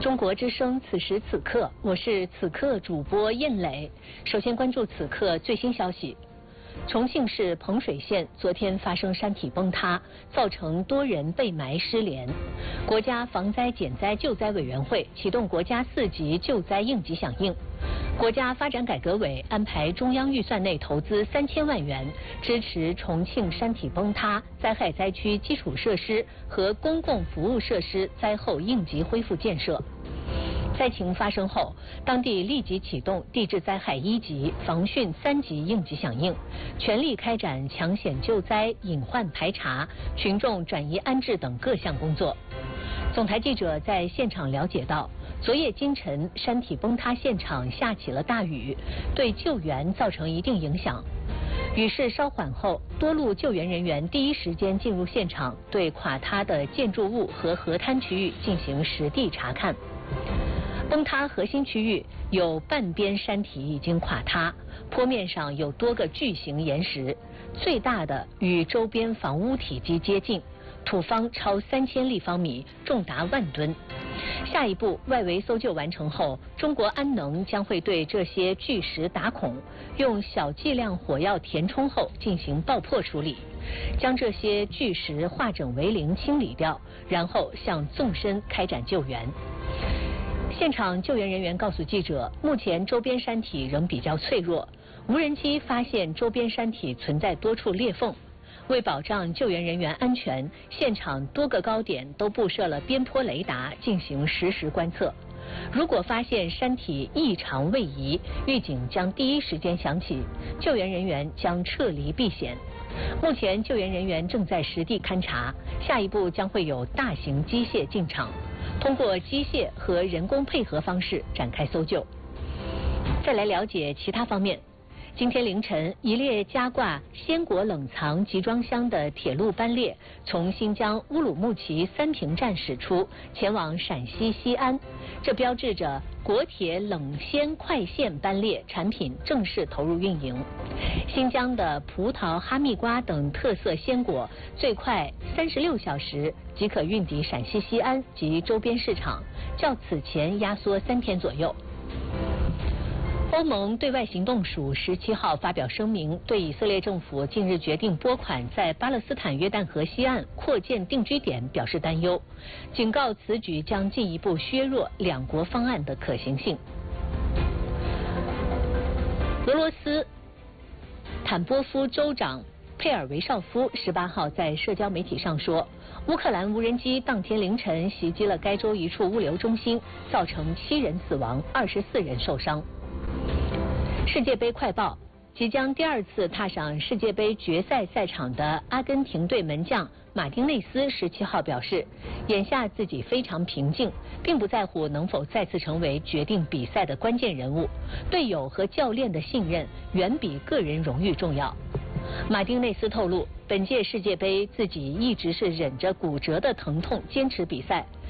中国之声，此时此刻，我是此刻主播燕磊。首先关注此刻最新消息。重庆市彭水县昨天发生山体崩塌，造成多人被埋失联。国家防灾减灾救灾委员会启动国家4级救灾应急响应。国家发展改革委安排中央预算内投资3000万元，支持重庆山体崩塌灾害灾区基础设施和公共服务设施灾后应急恢复建设。灾情发生后，当地立即启动地质灾害1级、防汛3级应急响应，全力开展抢险救灾、隐患排查、群众转移安置等各项工作。总台记者在现场了解到，昨夜今晨山体崩塌现场下起了大雨，对救援造成一定影响。雨势稍缓后，多路救援人员第一时间进入现场，对垮塌的建筑物和河滩区域进行实地查看。崩塌核心区域有半边山体已经垮塌，坡面上有多个巨型岩石，最大的与周边房屋体积接近，土方超3000立方米，重达10000吨。下一步，外围搜救完成后，中国安能将会对这些巨石打孔，用小剂量火药填充后进行爆破处理，将这些巨石化整为零清理掉，然后向纵深开展救援。现场救援人员告诉记者，目前周边山体仍比较脆弱，无人机发现周边山体存在多处裂缝。为保障救援人员安全，现场多个高点都布设了边坡雷达进行实时观测。如果发现山体异常位移，预警将第一时间响起，救援人员将撤离避险。目前救援人员正在实地勘查，下一步将会有大型机械进场，通过机械和人工配合方式展开搜救。再来了解其他方面。今天凌晨，一列加挂鲜果冷藏集装箱的铁路班列从新疆乌鲁木齐三平站驶出，前往陕西西安。这标志着国铁冷鲜快线班列产品正式投入运营。新疆的葡萄、哈密瓜等特色鲜果最快36小时即可运抵陕西西安及周边市场，较此前压缩3天左右。欧盟对外行动署17号发表声明，对以色列政府近日决定拨款在巴勒斯坦约旦河西岸扩建定居点表示担忧，警告此举将进一步削弱两国方案的可行性。俄罗斯坦波夫州长佩尔维绍夫18号在社交媒体上说，乌克兰无人机当天凌晨袭击了该州一处物流中心，造成7人死亡，24人受伤。世界杯快报：即将第2次踏上世界杯决赛赛场的阿根廷队门将马丁内斯17号表示，眼下自己非常平静，并不在乎能否再次成为决定比赛的关键人物，队友和教练的信任远比个人荣誉重要。马丁内斯透露，本届世界杯自己一直是忍着骨折的疼痛坚持比赛，